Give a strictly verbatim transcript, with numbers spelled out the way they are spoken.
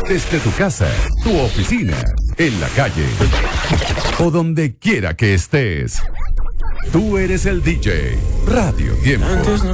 Desde tu casa, tu oficina, en la calle o donde quiera que estés. Tú eres el D J. Radio Tiempo. Antes no